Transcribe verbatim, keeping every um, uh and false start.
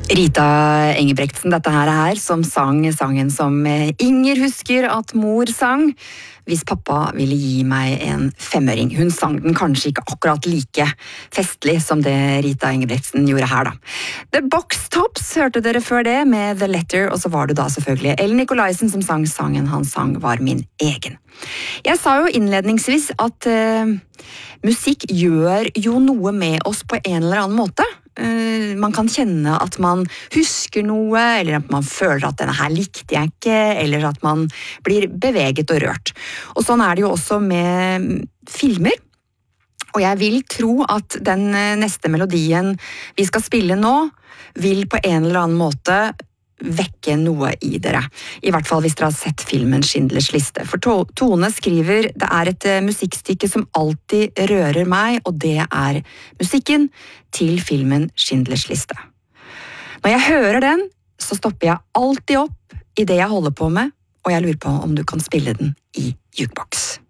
Rita Engebretsen, dette her er som sang sangen som Inger husker at mor sang. Hvis pappa ville gi meg en femøring. Hun sang den kanskje ikke akkurat like festlig som det Rita Engebretsen gjorde her da. The Box Tops hørte dere før det med The Letter, og så var det da selvfølgelig Ellen Nicolaisen som sang sangen han sang var min egen. Jeg sa jo innledningsvis at uh, musikk gjør jo noe med oss på en eller annen måte. Uh, man kan kjenne at man husker noe, eller at man føler at denne her likte jeg ikke, eller at man blir beveget og rørt. Og sånn er det jo også med filmer. Og jeg vil tro at den neste melodien vi skal spille nå, vil på en eller annen måte vekke noe i dere. I hvert fall hvis dere har sett filmen Schindlers liste. For Tone skriver, det er et musikkstykke som alltid rører meg, og det er musikken til filmen Schindlers liste. Når jeg hører den, så stopper jeg alltid opp i det jeg holder på med, og jeg lurer på om du kan spille den i jukebox.